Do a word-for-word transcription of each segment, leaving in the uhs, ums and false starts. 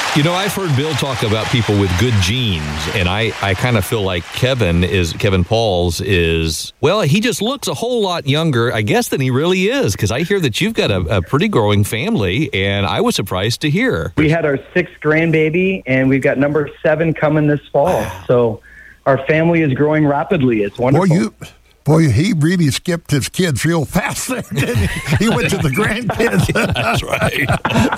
You know, I've heard Bill talk about people with good genes, and I, I kind of feel like Kevin is Kevin Pauls is, well, he just looks a whole lot younger, I guess, than he really is, because I hear that you've got a, a pretty growing family, and I was surprised to hear. We had our sixth grandbaby, and we've got number seven coming this fall. So our family is growing rapidly. It's wonderful. Boy, you, boy, he really skipped his kids real fast there, didn't he? He went to the grandkids. That's right.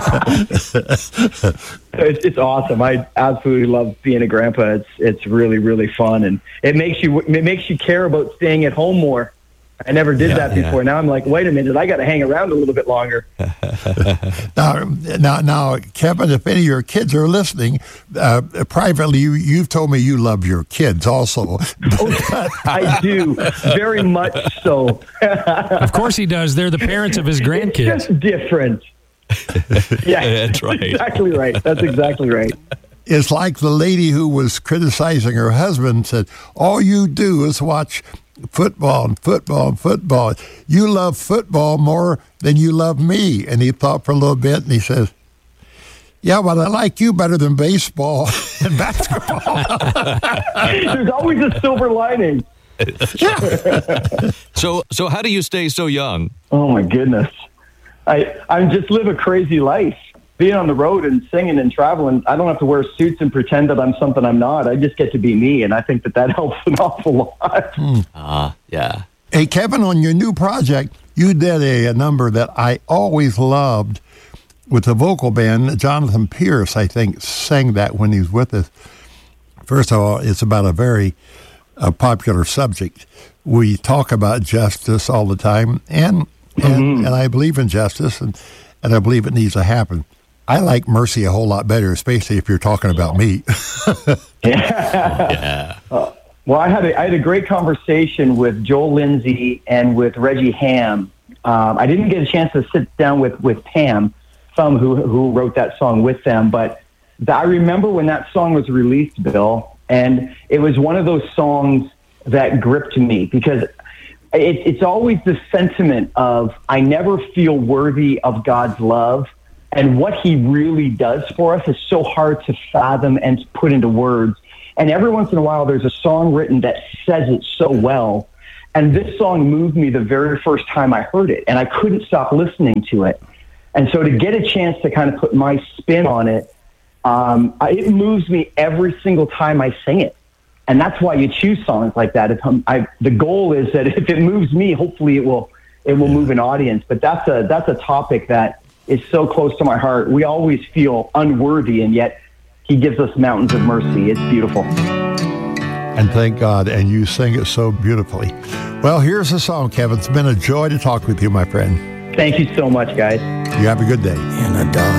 It's, it's awesome. I absolutely love being a grandpa. It's it's really, really fun, and it makes you it makes you care about staying at home more. I never did yeah, that before. Yeah. Now I'm like, wait a minute, I got to hang around a little bit longer. now, now, now, Kevin, if any of your kids are listening, uh, privately, you, you've told me you love your kids also. Oh, I do, very much so. Of course he does. They're the parents of his grandkids. It's just different. Yeah, that's right. Exactly right. That's exactly right. It's like the lady who was criticizing her husband said, all you do is watch football and football and football. You love football more than you love me. And he thought for a little bit, and he says, yeah, well, I like you better than baseball and basketball. There's always a silver lining. so, so how do you stay so young? Oh, my goodness. I I just live a crazy life. Being on the road and singing and traveling, I don't have to wear suits and pretend that I'm something I'm not. I just get to be me, and I think that that helps an awful lot. Ah, mm. uh, yeah. Hey, Kevin, on your new project, you did a, a number that I always loved with the vocal band. Jonathan Pierce, I think, sang that when he was with us. First of all, it's about a very uh, popular subject. We talk about justice all the time, and and, mm-hmm. and I believe in justice, and, and I believe it needs to happen. I like mercy a whole lot better, especially if you're talking about me. yeah. Uh, well, I had a, I had a great conversation with Joel Lindsay and with Reggie Ham. Um, I didn't get a chance to sit down with, with Pam, Thumb, who who wrote that song with them. But the, I remember when that song was released, Bill, and it was one of those songs that gripped me because it, it's always the sentiment of I never feel worthy of God's love. And what he really does for us is so hard to fathom and to put into words. And every once in a while, there's a song written that says it so well. And this song moved me the very first time I heard it, and I couldn't stop listening to it. And so to get a chance to kind of put my spin on it, um, it moves me every single time I sing it. And that's why you choose songs like that. If I'm, I, the goal is that if it moves me, hopefully it will it will move an audience. But that's a that's a topic that is so close to my heart. We always feel unworthy, and yet he gives us mountains of mercy. It's beautiful. And thank God, and you sing it so beautifully. Well, here's the song, Kevin. It's been a joy to talk with you, my friend. Thank you so much, guys. You have a good day. In a dark